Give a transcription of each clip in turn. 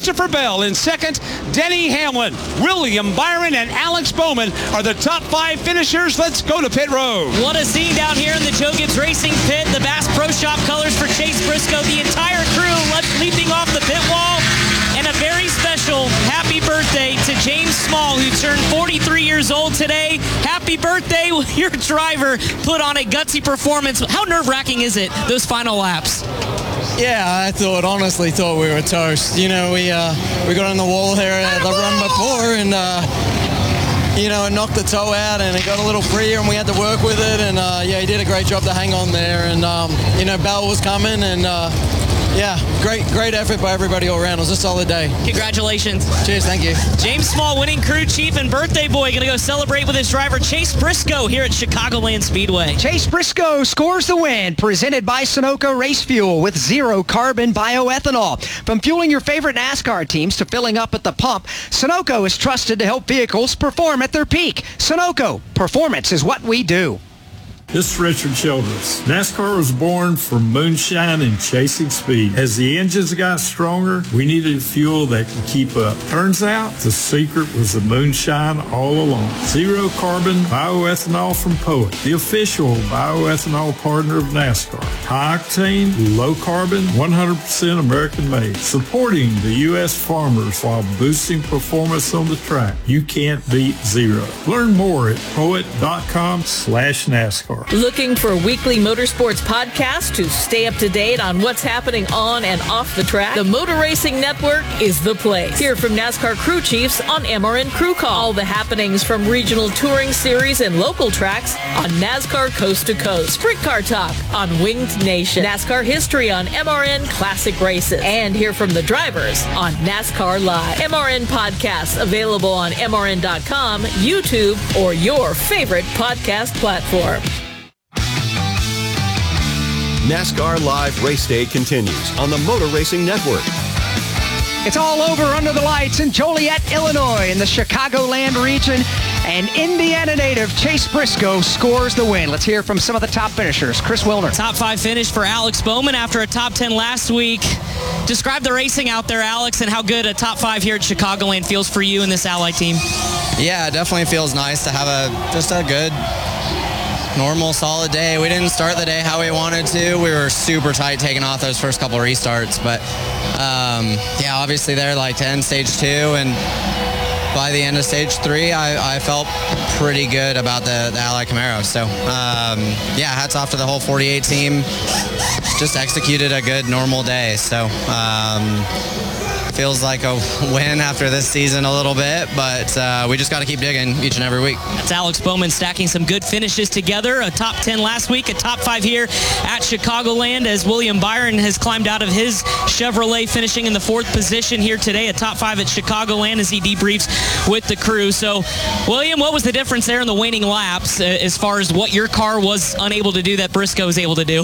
Christopher Bell in second. Denny Hamlin, William Byron, and Alex Bowman are the top 5 finishers. Let's go to pit road. What a scene down here in the Joe Gibbs Racing pit. The Bass Pro Shop colors for Chase Briscoe. The entire crew leaping off the pit wall. And a very special happy birthday to James Small, who turned 43 years old today. Happy birthday. Your driver put on a gutsy performance. How nerve-wracking is it, those final laps? Yeah, I honestly thought we were toast. You know, we got on the wall here at the run before, and it knocked the toe out, and it got a little freer, and we had to work with it. And he did a great job to hang on there. And Bell was coming, and great effort by everybody all around. It was a solid day. Congratulations. Cheers, thank you. James Small, winning crew chief and birthday boy, going to go celebrate with his driver Chase Briscoe here at Chicagoland Speedway. Chase Briscoe scores the win, presented by Sunoco Race Fuel with zero carbon bioethanol. From fueling your favorite NASCAR teams to filling up at the pump, Sunoco is trusted to help vehicles perform at their peak. Sunoco, performance is what we do. This is Richard Childress. NASCAR was born from moonshine and chasing speed. As the engines got stronger, we needed fuel that could keep up. Turns out, the secret was the moonshine all along. Zero carbon bioethanol from Poet, the official bioethanol partner of NASCAR. High octane, low carbon, 100% American made. Supporting the U.S. farmers while boosting performance on the track. You can't beat zero. Learn more at poet.com/NASCAR. Looking for weekly motorsports podcasts to stay up to date on what's happening on and off the track? The Motor Racing Network is the place. Hear from NASCAR crew chiefs on MRN Crew Call. All the happenings from regional touring series and local tracks on NASCAR Coast to Coast. Sprint Car Talk on Winged Nation. NASCAR history on MRN Classic Races. And hear from the drivers on NASCAR Live. MRN podcasts available on MRN.com, YouTube, or your favorite podcast platform. NASCAR Live Race Day continues on the Motor Racing Network. It's all over under the lights in Joliet, Illinois, in the Chicagoland region. And Indiana native Chase Briscoe scores the win. Let's hear from some of the top finishers. Chris Wilner. Top 5 finish for Alex Bowman after a top 10 last week. Describe the racing out there, Alex, and how good a top 5 here at Chicagoland feels for you and this Ally team. Yeah, it definitely feels nice to have just a good, normal, solid day. We didn't start the day how we wanted to. We were super tight taking off those first couple restarts, but obviously they're like to end stage 2, and by the end of stage 3, I felt pretty good about the Ally Camaro. So hats off to the whole 48 team. Just executed a good normal day. So feels like a win after this season a little bit, but we just got to keep digging each and every week. That's Alex Bowman stacking some good finishes together. A top 10 last week, a top 5 here at Chicagoland, as William Byron has climbed out of his Chevrolet, finishing in the 4th position here today. A top 5 at Chicagoland as he debriefs with the crew. So, William, what was the difference there in the waning laps as far as what your car was unable to do that Briscoe was able to do?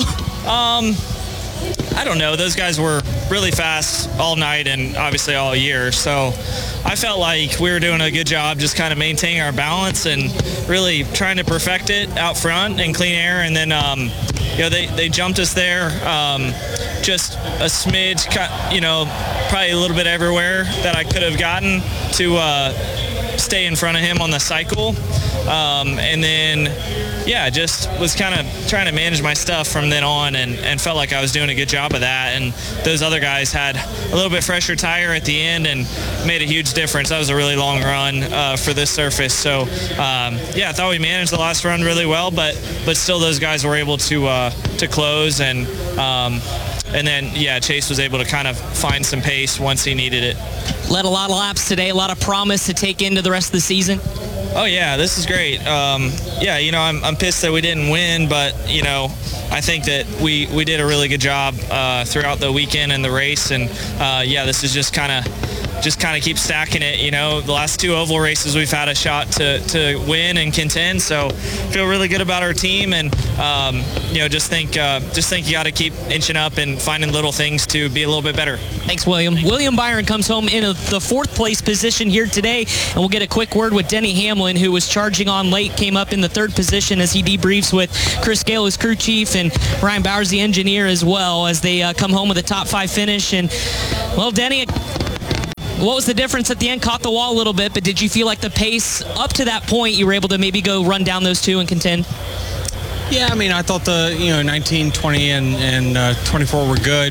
I don't know. Those guys were really fast all night and obviously all year. So I felt like we were doing a good job just kind of maintaining our balance and really trying to perfect it out front in clean air. And then, they jumped us there just a smidge, probably a little bit everywhere that I could have gotten to stay in front of him on the cycle. And then, just was kind of trying to manage my stuff from then on and felt like I was doing a good job of that. And those other guys had a little bit fresher tire at the end and made a huge difference. That was a really long run for this surface. So, I thought we managed the last run really well, but still those guys were able to close. And then, Chase was able to kind of find some pace once he needed it. Led a lot of laps today, a lot of promise to take into the rest of the season. Oh, yeah, this is great. I'm pissed that we didn't win, but, I think that we did a really good job throughout the weekend and the race. And, this is just kind of keep stacking it. The last 2 oval races we've had a shot to win and contend. So feel really good about our team, and just think you got to keep inching up and finding little things to be a little bit better. Thanks, William. William Byron comes home in the 4th place position here today, and we'll get a quick word with Denny Hamlin, who was charging on late, came up in the 3rd position as he debriefs with Chris Gale, his crew chief, and Ryan Bowers, the engineer, as well, as they come home with a top 5 finish. And, well, Denny, What was the difference at the end? Caught the wall a little bit, but did you feel like the pace up to that point, you were able to maybe go run down those two and contend? Yeah, I mean, I thought the 19, 20, and 24 were good.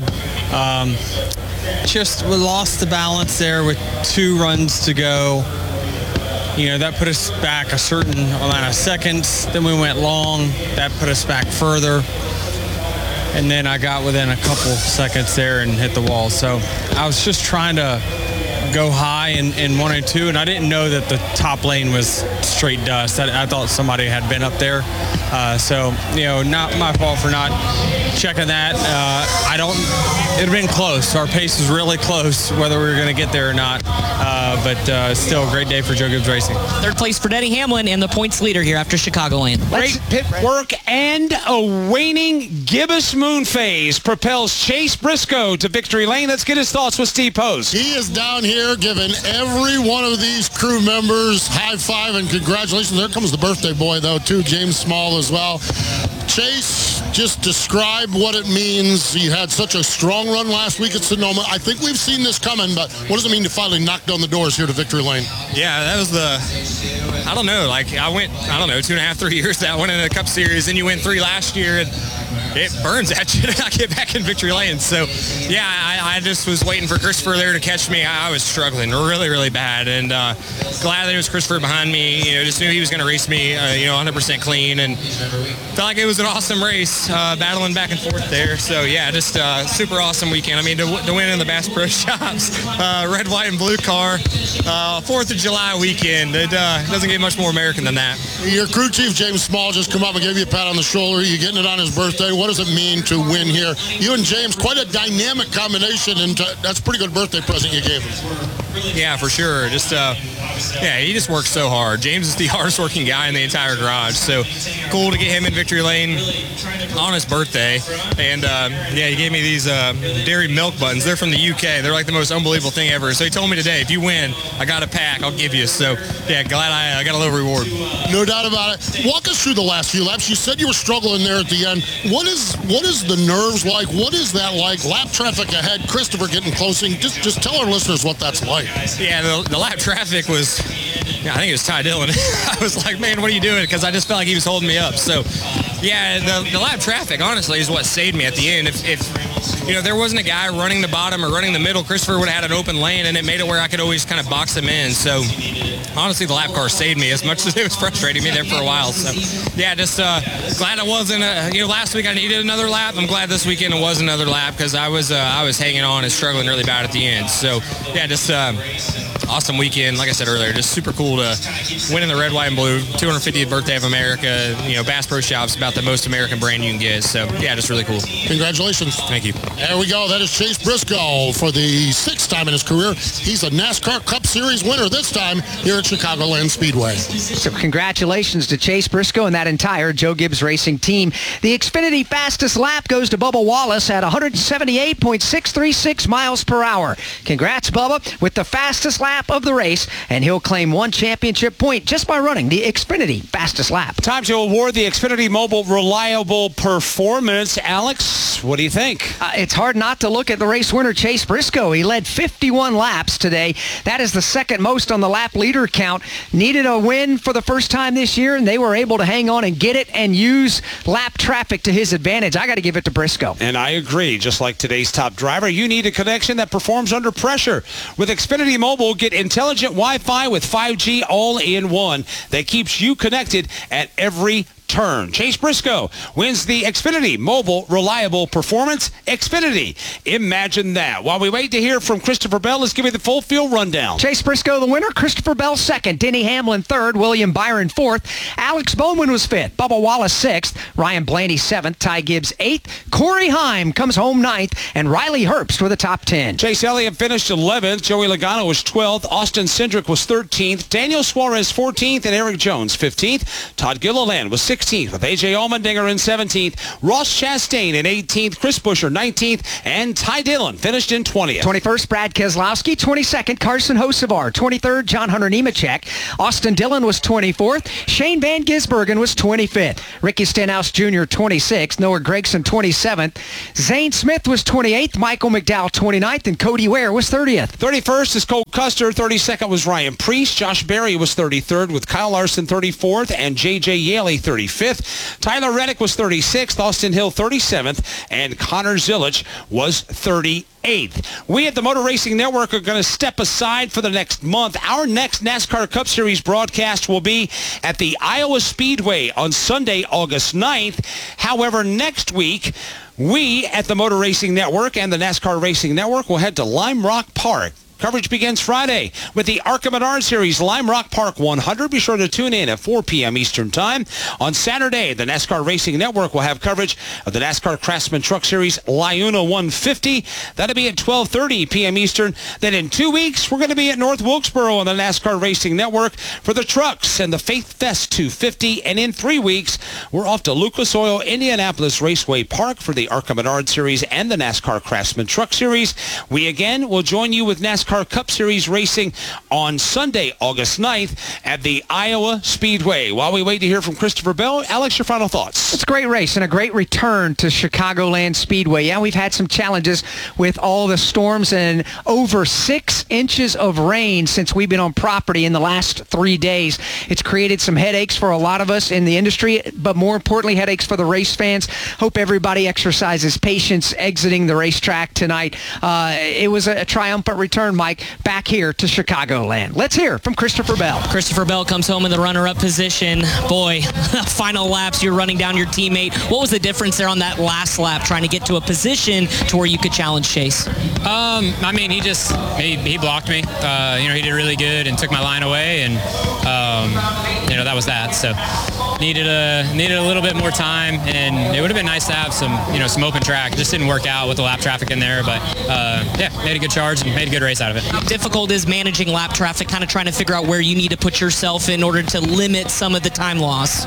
Just we lost the balance there with 2 runs to go. That put us back a certain amount of seconds. Then we went long. That put us back further. And then I got within a couple seconds there and hit the wall. So I was just trying to go high in 1 and 2, and I didn't know that the top lane was straight dust. I thought somebody had been up there. So, not my fault for not checking that. It had been close. Our pace was really close, whether we were going to get there or not. But still a great day for Joe Gibbs Racing. Third place for Denny Hamlin and the points leader here after Chicagoland. Great pit work, and a waning gibbous moon phase propels Chase Briscoe to victory lane. Let's get his thoughts with Steve Pose. He is down here giving every one of these crew members high five and congratulations. There comes the birthday boy, though, too, James Small as well. Chase, just describe what it means. You had such a strong run last week at Sonoma. I think we've seen this coming, but what does it mean to finally knock down the doors here to victory lane? Yeah, that was I don't know, I went, 2.5, 3 years that went in the Cup Series, and you win 3 last year, and it burns at you to not get back in victory lane. So, yeah, I just was waiting for Christopher there to catch me. I was struggling really, really bad, and glad that it was Christopher behind me. Just knew he was going to race me, 100% clean, and felt like it was an awesome race, battling back and forth there. So, yeah, just super awesome weekend. I mean, to win in the Bass Pro Shops, red, white, and blue car, 4th of July weekend. It doesn't get much more American than that. Your crew chief, James Small, just come up and gave you a pat on the shoulder. You're getting it on his birthday. What does it mean to win here? You and James, quite a dynamic combination, and that's a pretty good birthday present you gave him. Yeah, for sure. Just, he just works so hard. James is the hardest working guy in the entire garage. So cool to get him in victory lane on his birthday. And, he gave me these dairy milk buttons. They're from the UK. They're like the most unbelievable thing ever. So he told me today, if you win, I got a pack. I'll give you. So, yeah, glad I got a little reward. No doubt about it. Walk us through the last few laps. You said you were struggling there at the end. What is the nerves like? What is that like? Lap traffic ahead, Christopher getting closing. Just tell our listeners what that's like. Yeah, the lap traffic was, I think it was Ty Dillon. I was like, man, what are you doing? Because I just felt like he was holding me up. So, yeah, the lap traffic, honestly, is what saved me at the end. If there wasn't a guy running the bottom or running the middle, Christopher would have had an open lane, and it made it where I could always kind of box him in. So, honestly, the lap car saved me as much as it was frustrating me there for a while. So, yeah, just glad I wasn't, last week I needed another lap. I'm glad this weekend it was another lap because I was hanging on and struggling really bad at the end. So, yeah, just awesome weekend. Like I said earlier, just super cool to win in the red, white, and blue. 250th birthday of America. Bass Pro Shops, about the most American brand you can get. So, yeah, just really cool. Congratulations. Thank you. There we go. That is Chase Briscoe for the 6th time in his career. He's a NASCAR Cup Series winner this time here at Chicagoland Speedway. So congratulations to Chase Briscoe and that entire Joe Gibbs Racing team. The Xfinity fastest lap goes to Bubba Wallace at 178.636 miles per hour. Congrats, Bubba, with the fastest lap of the race, and he'll claim 1 championship point just by running the Xfinity fastest lap. Time to award the Xfinity Mobile Reliable Performance. Alex, what do you think? It's hard not to look at the race winner, Chase Briscoe. He led 51 laps today. That is the second most on the lap leader count. Needed a win for the first time this year, and they were able to hang on and get it and use lap traffic to his advantage. I got to give it to Briscoe. And I agree. Just like today's top driver, you need a connection that performs under pressure. With Xfinity Mobile, get intelligent Wi-Fi with 5G all-in-one that keeps you connected at every turn. Chase Briscoe wins the Xfinity Mobile Reliable Performance. Xfinity. Imagine that. While we wait to hear from Christopher Bell, let's give you the full field rundown. Chase Briscoe, the winner. Christopher Bell, second. Denny Hamlin, third. William Byron, fourth. Alex Bowman was fifth. Bubba Wallace, sixth. Ryan Blaney, seventh. Ty Gibbs, eighth. Corey Heim comes home ninth. And Riley Herbst with the top 10. Chase Elliott finished 11th. Joey Logano was 12th. Austin Cindric was 13th. Daniel Suarez, 14th. And Eric Jones, 15th. Todd Gilliland was 16th. 16th, with A.J. Allmendinger in 17th, Ross Chastain in 18th, Chris Buescher 19th, and Ty Dillon finished in 20th. 21st, Brad Keselowski. 22nd, Carson Hocevar. 23rd, John Hunter Nemechek. Austin Dillon was 24th. Shane Van Gisbergen was 25th. Ricky Stenhouse Jr. 26th. Noah Gragson 27th. Zane Smith was 28th. Michael McDowell 29th. And Cody Ware was 30th. 31st is Cole Custer. 32nd was Ryan Preece. Josh Berry was 33rd, with Kyle Larson 34th and J.J. Yaley 35th. Tyler Reddick was 36th. Austin Hill 37th. And Connor Zilich was 38th. We at the Motor Racing Network are going to step aside for the next month. Our next NASCAR Cup Series broadcast will be at the Iowa Speedway on Sunday, August 9th. However, next week, we at the Motor Racing Network and the NASCAR Racing Network will head to Lime Rock Park. Coverage begins Friday with the ARCA Menard Series Lime Rock Park 100. Be sure to tune in at 4 p.m. Eastern Time. On Saturday, the NASCAR Racing Network will have coverage of the NASCAR Craftsman Truck Series LiUNA 150. That'll be at 12:30 p.m. Eastern. Then in 2 weeks, we're going to be at North Wilkesboro on the NASCAR Racing Network for the trucks and the Faith Fest 250. And in 3 weeks, we're off to Lucas Oil Indianapolis Raceway Park for the ARCA Menard Series and the NASCAR Craftsman Truck Series. We again will join you with NASCAR Cup Series racing on Sunday, August 9th at the Iowa Speedway. While we wait to hear from Christopher Bell, Alex, your final thoughts. It's a great race and a great return to Chicagoland Speedway. Yeah, we've had some challenges with all the storms and over 6 inches of rain since we've been on property in the last 3 days. It's created some headaches for a lot of us in the industry, but more importantly, headaches for the race fans. Hope everybody exercises patience exiting the racetrack tonight. It was a triumphant return, Mike, back here to Chicagoland. Let's hear from Christopher Bell. Christopher Bell comes home in the runner-up position. Boy, final laps, you're running down your teammate. What was the difference there on that last lap, trying to get to a position to where you could challenge Chase? I mean, he blocked me. He did really good and took my line away, and that was that. So needed a little bit more time, and it would have been nice to have some open track. It just didn't work out with the lap traffic in there, but made a good charge and made a good race out of it. How difficult is managing lap traffic, kind of trying to figure out where you need to put yourself in order to limit some of the time loss?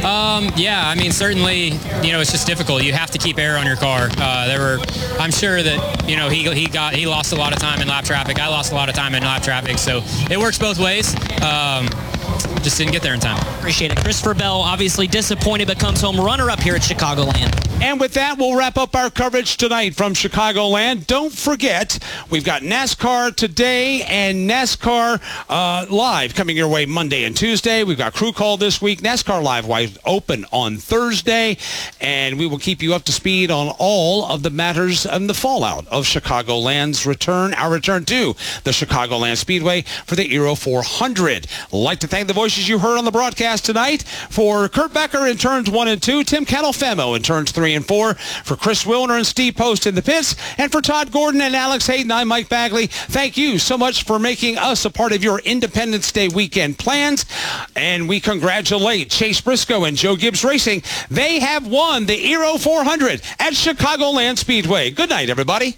Certainly, it's just difficult. You have to keep air on your car. I'm sure that, he lost a lot of time in lap traffic. I lost a lot of time in lap traffic, so it works both ways. Just didn't get there in time. Appreciate it. Christopher Bell, obviously disappointed, but comes home runner-up here at Chicagoland. And with that, we'll wrap up our coverage tonight from Chicagoland. Don't forget, we've got NASCAR Today and NASCAR Live coming your way Monday and Tuesday. We've got Crew Call this week. NASCAR Live wide open on Thursday. And we will keep you up to speed on all of the matters and the fallout of Chicagoland's return, our return to the Chicagoland Speedway for the Aero 400. I'd like to thank the voices you heard on the broadcast tonight. For Kurt Becker in turns 1 and 2, Tim Catalfemo in turns 3 and 4, for Chris Wilner and Steve Post in the pits, and for Todd Gordon and Alex Hayden, I'm Mike Bagley. Thank you so much for making us a part of your Independence Day weekend plans, and we congratulate Chase Briscoe and Joe Gibbs Racing. They have won the Aero 400 at Chicagoland Speedway. Good night, everybody.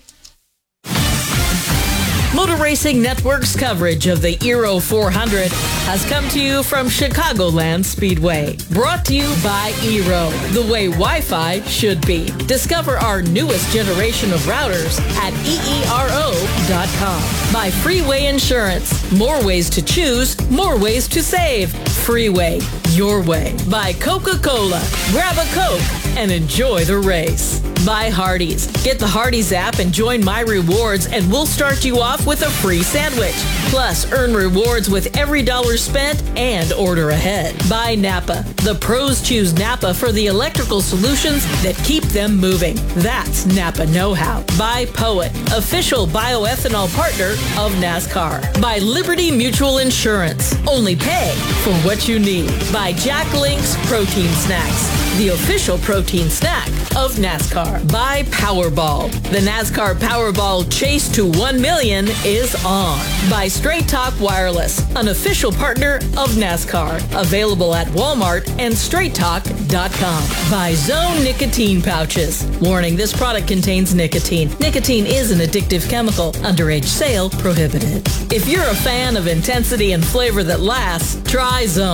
Motor Racing Network's coverage of the Aero 400 has come to you from Chicagoland Speedway. Brought to you by Aero, the way Wi-Fi should be. Discover our newest generation of routers at EERO.com. By Freeway Insurance. More ways to choose, more ways to save. Freeway, your way. By Coca-Cola. Grab a Coke and enjoy the race. By Hardee's. Get the Hardee's app and join My Rewards, and we'll start you off with a free sandwich. Plus, earn rewards with every dollar spent and order ahead. By Napa. The pros choose Napa for the electrical solutions that keep them moving. That's Napa know-how. By Poet, official bioethanol partner of NASCAR. By Liberty Mutual Insurance. Only pay for what you need. By Jack Link's Protein Snacks, the official protein snack of NASCAR. By Powerball. The NASCAR Powerball Chase to 1 million is on. By Straight Talk Wireless, an official partner of NASCAR. Available at Walmart and straighttalk.com. By Zone Nicotine Pouches. Warning, this product contains nicotine. Nicotine is an addictive chemical. Underage sale prohibited. If you're a fan of intensity and flavor that lasts, try Zone.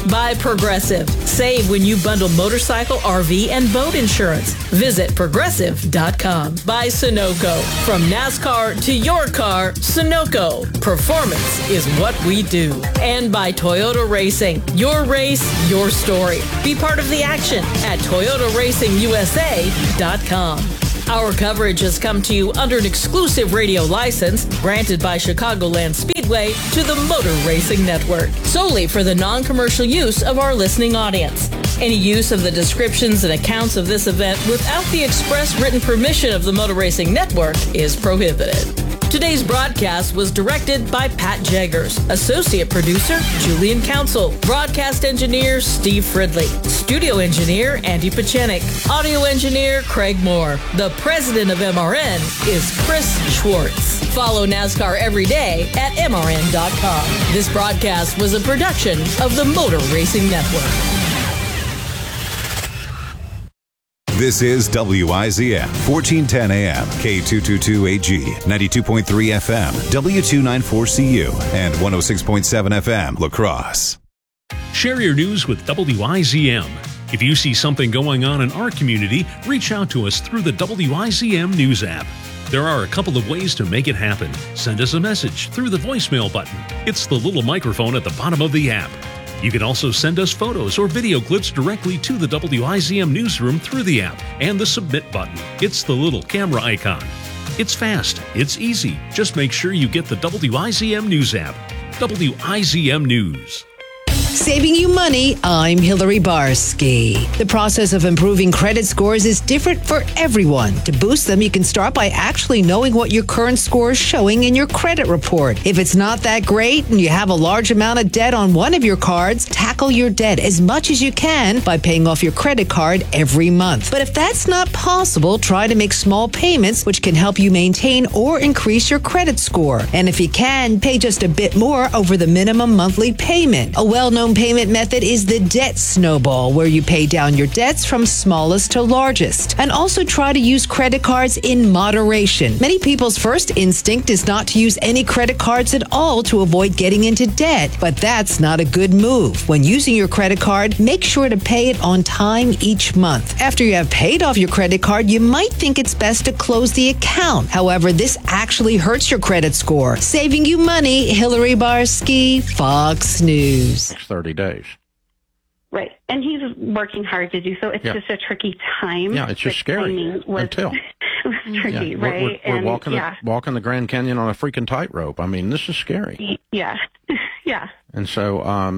By Progressive. Save when you bundle motorcycle, RV, and boat insurance. Visit Progressive.com. By Sunoco. From NASCAR to your car, Sunoco. Performance is what we do. And by Toyota Racing. Your race, your story. Be part of the action at ToyotaRacingUSA.com. Our coverage has come to you under an exclusive radio license granted by Chicagoland Speedway to the Motor Racing Network, solely for the non-commercial use of our listening audience. Any use of the descriptions and accounts of this event without the express written permission of the Motor Racing Network is prohibited. Today's broadcast was directed by Pat Jaggers, associate producer Julian Council, broadcast engineer Steve Fridley, studio engineer Andy Pachenik, audio engineer Craig Moore. The president of MRN is Chris Schwartz. Follow NASCAR every day at MRN.com. This broadcast was a production of the Motor Racing Network. This is WIZM, 1410 AM, K222AG, 92.3 FM, W294CU, and 106.7 FM, La Crosse. Share your news with WIZM. If you see something going on in our community, reach out to us through the WIZM News app. There are a couple of ways to make it happen. Send us a message through the voicemail button. It's the little microphone at the bottom of the app. You can also send us photos or video clips directly to the WIZM newsroom through the app and the submit button. It's the little camera icon. It's fast. It's easy. Just make sure you get the WIZM News app. WIZM News. Saving you money, I'm Hillary Barsky. The process of improving credit scores is different for everyone. To boost them, you can start by actually knowing what your current score is showing in your credit report. If it's not that great and you have a large amount of debt on one of your cards, tackle your debt as much as you can by paying off your credit card every month. But if that's not possible, try to make small payments, which can help you maintain or increase your credit score. And if you can, pay just a bit more over the minimum monthly payment. A well-known payment method is the debt snowball, where you pay down your debts from smallest to largest. And also try to use credit cards in moderation. Many people's first instinct is not to use any credit cards at all to avoid getting into debt, but that's not a good move. When using your credit card, make sure to pay it on time each month. After you have paid off your credit card, you might think it's best to close the account. However, this actually hurts your credit score. Saving you money, Hillary Barsky, Fox News. 30 days. Right. And he's working hard to do so. It's just a tricky time. Yeah, it's just scary until. It was tricky, right? We're walking the Grand Canyon on a freaking tightrope. I mean, this is scary. Yeah. Yeah. And so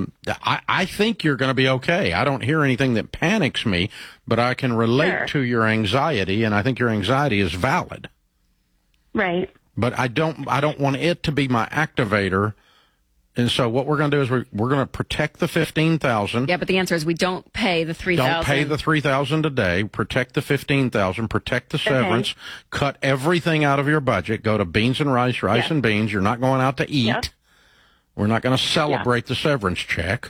I think you're going to be okay. I don't hear anything that panics me, but I can relate to your anxiety, and I think your anxiety is valid. Right. But I don't want it to be my activator. And so what we're going to do is we're going to protect the $15,000. Yeah, but the answer is we don't pay the $3,000. Don't pay the $3,000 a day. Protect the $15,000. Protect the severance. Okay. Cut everything out of your budget. Go to beans and rice, and beans. You're not going out to eat. Yep. We're not going to celebrate the severance check,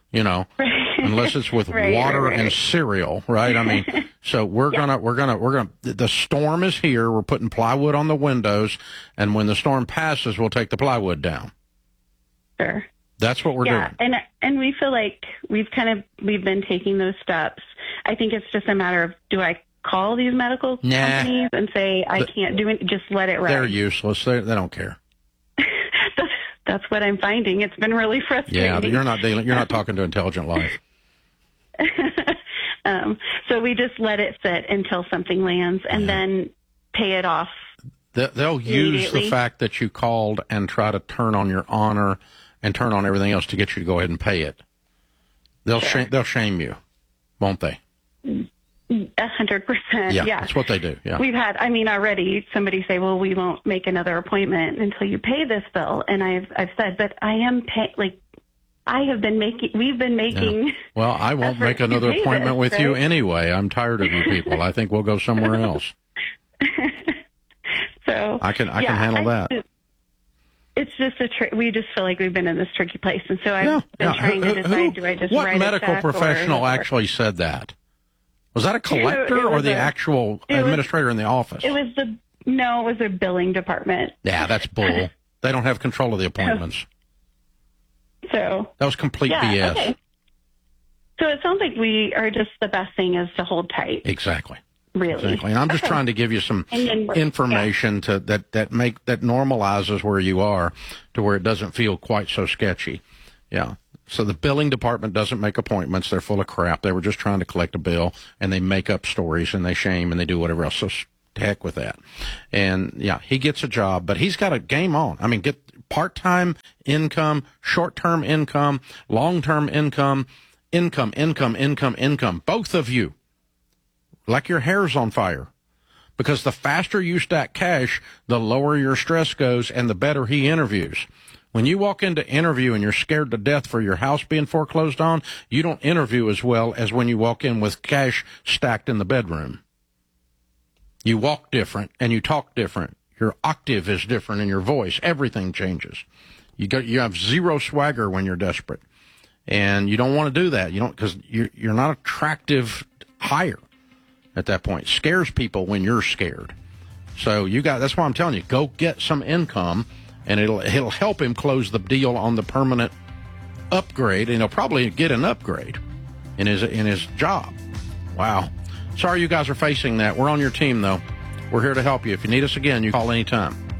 unless it's with water and cereal, right? I mean, so we're gonna. The storm is here. We're putting plywood on the windows, and when the storm passes, we'll take the plywood down. Sure. That's what we're doing. And we feel like we've been taking those steps. I think it's just a matter of, do I call these medical companies and say I can't do it? Just let it ride. They're useless. They don't care. That's what I'm finding. It's been really frustrating. Yeah, you're not talking to Intelligent Life. So we just let it sit until something lands, and then pay it off. They'll use the fact that you called and try to turn on your honor and turn on everything else to get you to go ahead and pay it. They'll shame you, won't they? 100%. Yeah, that's what they do. Yeah, we've had. I mean, already somebody say, "Well, we won't make another appointment until you pay this bill." And I've said, "But I am we've been making." Yeah. Well, I won't make another appointment with you anyway. I'm tired of you people. I think we'll go somewhere else. So I can handle that. It's just we just feel like we've been in this tricky place, and so I've been trying to decide: do I just what write medical a check professional actually said that? Was that a collector or the actual administrator in the office? It was the billing department. Yeah, that's bull. They don't have control of the appointments. So that was complete BS. Okay. So it sounds like we are just the best thing is to hold tight. Exactly. Really. Exactly. And I'm just trying to give you some information that normalizes where you are to where it doesn't feel quite so sketchy. Yeah. So the billing department doesn't make appointments. They're full of crap. They were just trying to collect a bill, and they make up stories, and they shame, and they do whatever else. So to heck with that. And, yeah, he gets a job, but he's got a game on. I mean, get part-time income, short-term income, long-term income, income. Both of you. Like your hair's on fire. Because the faster you stack cash, the lower your stress goes, and the better he interviews. When you walk into interview and you're scared to death for your house being foreclosed on, you don't interview as well as when you walk in with cash stacked in the bedroom. You walk different and you talk different. Your octave is different in your voice. Everything changes. You have zero swagger when you're desperate. And you don't want to do that. You don't, because you're not attractive hire at that point. It scares people when you're scared. So that's why I'm telling you, go get some income, and it'll help him close the deal on the permanent upgrade, and he'll probably get an upgrade in his job. Wow. Sorry you guys are facing that. We're on your team, though. We're here to help you. If you need us again, you call anytime.